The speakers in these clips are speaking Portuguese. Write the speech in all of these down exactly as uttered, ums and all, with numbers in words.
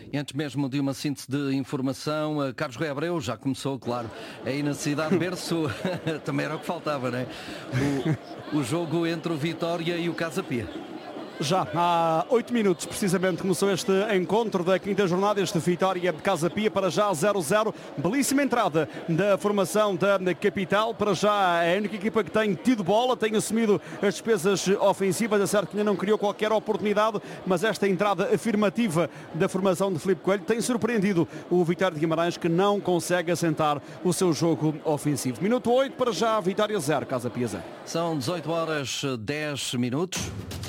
Antes mesmo de uma síntese de informação, Carlos Rui Abreu já começou, claro, aí na cidade de berço, também era o que faltava, não é? O, o jogo entre o Vitória e o Casa Pia. Já há oito minutos, precisamente, começou este encontro da quinta jornada, este Vitória de Casa Pia, para já zero a zero. Belíssima entrada da formação da capital. Para já é a única equipa que tem tido bola, tem assumido as despesas ofensivas. É certo que ainda não criou qualquer oportunidade, mas esta entrada afirmativa da formação de Filipe Coelho tem surpreendido o Vitória de Guimarães, que não consegue assentar o seu jogo ofensivo. Minuto oito, para já, Vitória zero, Casa Pia zero. São dezoito horas dez minutos.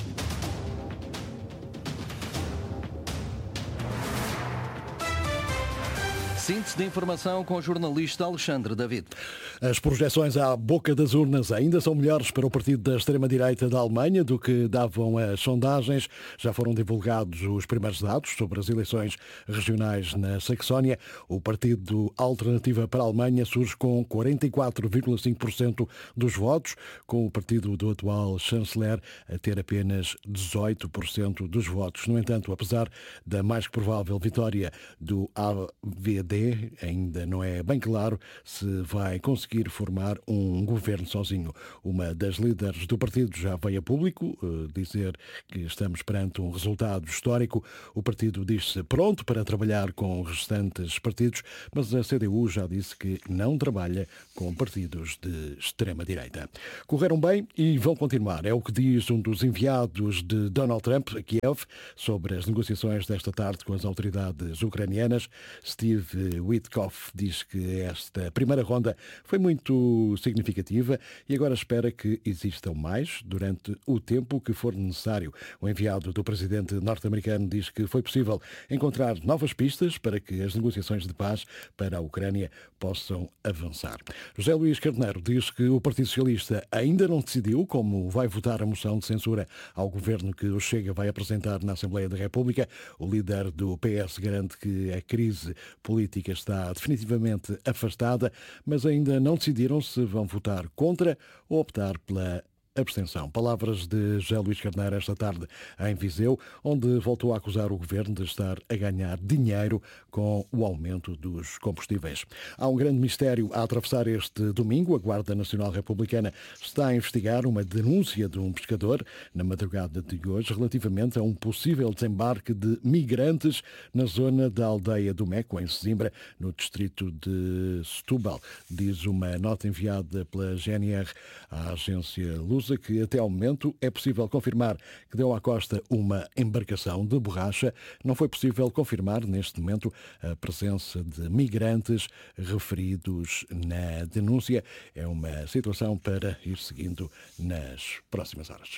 Síntese de informação com o jornalista Alexandre David. As projeções à boca das urnas ainda são melhores para o partido da extrema-direita da Alemanha do que davam as sondagens. Já foram divulgados os primeiros dados sobre as eleições regionais na Saxónia. O partido Alternativa para a Alemanha surge com quarenta e quatro vírgula cinco por cento dos votos, com o partido do atual chanceler a ter apenas dezoito por cento dos votos. No entanto, apesar da mais que provável vitória do A V D, ainda não é bem claro se vai conseguir formar um governo sozinho. Uma das líderes do partido já veio a público uh, dizer que estamos perante um resultado histórico. O partido diz-se pronto para trabalhar com os restantes partidos, mas a C D U já disse que não trabalha com partidos de extrema-direita. Correram bem e vão continuar. É o que diz um dos enviados de Donald Trump a Kiev sobre as negociações desta tarde com as autoridades ucranianas. Steve Witkoff diz que esta primeira ronda foi muito significativa e agora espera que existam mais durante o tempo que for necessário. O enviado do presidente norte-americano diz que foi possível encontrar novas pistas para que as negociações de paz para a Ucrânia possam avançar. José Luís Carneiro diz que o Partido Socialista ainda não decidiu como vai votar a moção de censura ao governo que o Chega vai apresentar na Assembleia da República. O líder do P S garante que a crise política está definitivamente afastada, mas ainda não decidiram se vão votar contra ou optar pela abstenção. Palavras de José Luís Carneiro esta tarde em Viseu, onde voltou a acusar o governo de estar a ganhar dinheiro com o aumento dos combustíveis. Há um grande mistério a atravessar este domingo. A Guarda Nacional Republicana está a investigar uma denúncia de um pescador na madrugada de hoje relativamente a um possível desembarque de migrantes na zona da aldeia do Meco, em Sesimbra, no distrito de Setúbal. Diz uma nota enviada pela G N R à agência Lusa que até ao momento é possível confirmar que deu à costa uma embarcação de borracha. Não foi possível confirmar neste momento a presença de migrantes referidos na denúncia. É uma situação para ir seguindo nas próximas horas.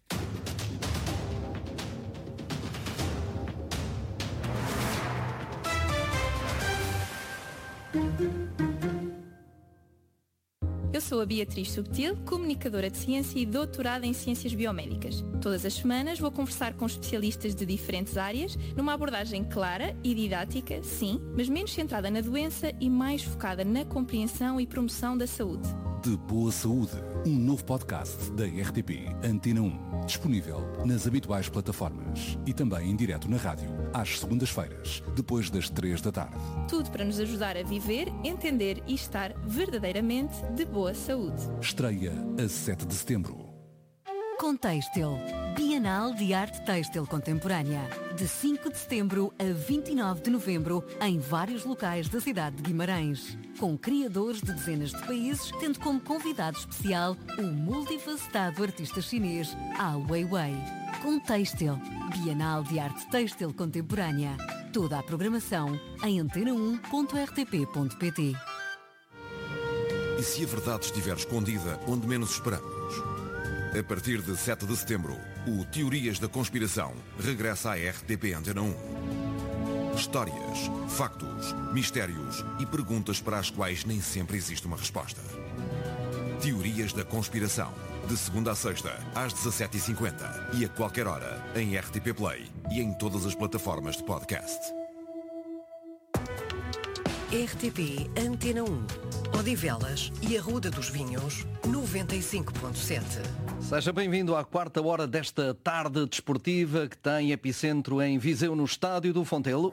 Eu sou a Beatriz Subtil, comunicadora de ciência e doutorada em ciências biomédicas. Todas as semanas vou conversar com especialistas de diferentes áreas, numa abordagem clara e didática, sim, mas menos centrada na doença e mais focada na compreensão e promoção da saúde. De Boa Saúde, um novo podcast da R T P Antena um, disponível nas habituais plataformas e também em direto na rádio, às segundas-feiras, depois das três da tarde. Tudo para nos ajudar a viver, entender e estar verdadeiramente de boa saúde. Estreia a sete de setembro. Contextil, Bienal de Arte Têxtil Contemporânea, de cinco de setembro a vinte e nove de novembro, em vários locais da cidade de Guimarães, com criadores de dezenas de países, tendo como convidado especial o multifacetado artista chinês Ai Weiwei. Contextil, Bienal de Arte Têxtil Contemporânea. Toda a programação em antena um ponto r t p ponto p t. E se a verdade estiver escondida onde menos esperamos? A partir de sete de setembro, o Teorias da Conspiração regressa à R T P Antena um. Histórias, factos, mistérios e perguntas para as quais nem sempre existe uma resposta. Teorias da Conspiração, de segunda a sexta, às dezassete e cinquenta e a qualquer hora, em R T P Play e em todas as plataformas de podcast. R T P Antena um, Odivelas e Arruda dos Vinhos, noventa e cinco ponto sete. Seja bem-vindo à quarta hora desta tarde desportiva que tem epicentro em Viseu, no estádio do Fontelo.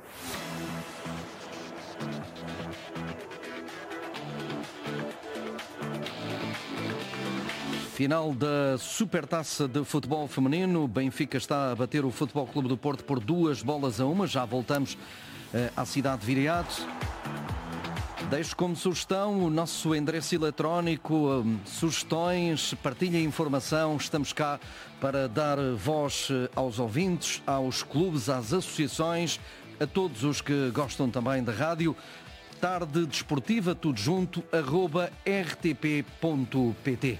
Final da Supertaça de Futebol Feminino. Benfica está a bater o Futebol Clube do Porto por duas bolas a uma. Já voltamos eh, à cidade de Viriato. Deixo como sugestão o nosso endereço eletrónico, um, sugestões, partilha informação. Estamos cá para dar voz aos ouvintes, aos clubes, às associações, a todos os que gostam também da rádio. Tarde desportiva, tudo junto, arroba r t p ponto p t.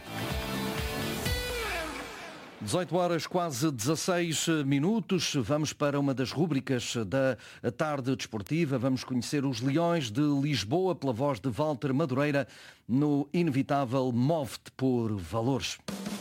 dezoito horas, quase dezasseis minutos. Vamos para uma das rúbricas da tarde desportiva. Vamos conhecer os Leões de Lisboa pela voz de Walter Madureira no inevitável Move-te por Valores.